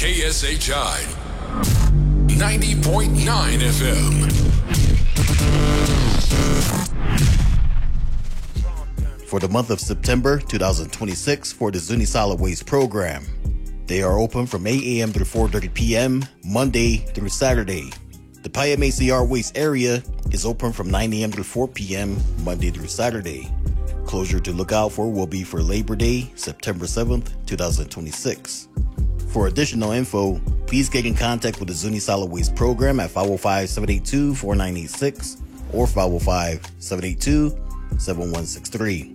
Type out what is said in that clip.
KSHI 90.9 FM. For the month of September 2026 for the Zuni Solid Waste Program. They are open from 8 a.m. through 4:30 p.m. Monday through Saturday. The Payam ACR Waste area is open from 9 a.m. through 4 p.m. Monday through Saturday. Closure to look out for will be for Labor Day, September 7th, 2026. For additional info, please get in contact with the Zuni Solid Waste Program at 505-782-4986 or 505-782-7163.